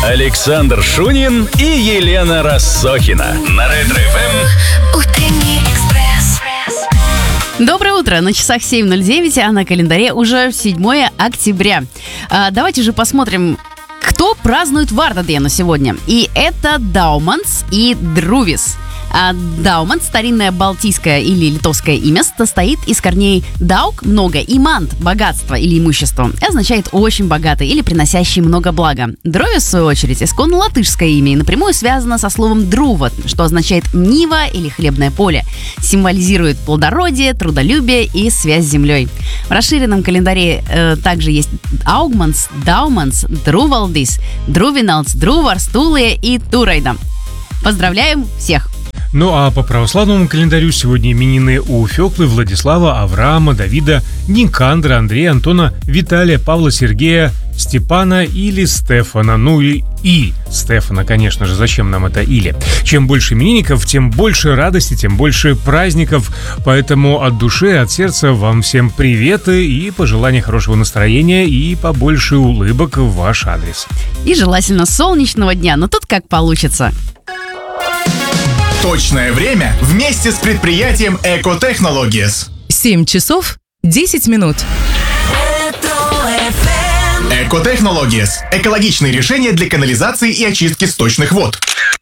Александр Шунин и Елена Россохина. На Ретро-ФМ. Утренний экспресс. Доброе утро, на часах 7:09, а на календаре уже 7 октября. Давайте же посмотрим, кто празднует Вардадену сегодня. И это Дауманс и Друвис. Дауманс, старинное балтийское или литовское имя, состоит из корней даук – много и мант – богатство или имущество, означает очень богатый или приносящий много блага. Дровис, в свою очередь, исконно латышское имя и напрямую связано со словом друва, что означает нива или хлебное поле, символизирует плодородие, трудолюбие и связь с землей. В расширенном календаре также есть Аугманс, Дауманс, Друвалдис, Друвиналс, Друварс, Тулия и Турайда. Поздравляем всех! Ну а по православному календарю сегодня именины у Феклы, Владислава, Авраама, Давида, Никандра, Андрея, Антона, Виталия, Павла, Сергея, Степана или Стефана. Ну и Стефана, конечно же, зачем нам это или? Чем больше именинников, тем больше радости, тем больше праздников. Поэтому от души, от сердца вам всем приветы и пожелания хорошего настроения и побольше улыбок в ваш адрес. И желательно солнечного дня, но тут как получится. Точное время вместе с предприятием Эко-Технологиес. 7 часов 10 минут. Эко-Технологиес. Экологичные решения для канализации и очистки сточных вод.